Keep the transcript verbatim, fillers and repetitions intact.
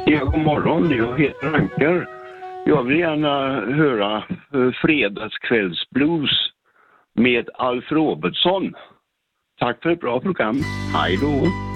Ja, god morgon. Jag heter Anker. Jag vill gärna höra uh, fredagskvällsblues med Alf Robertson. Tack för ett bra program. Hej då!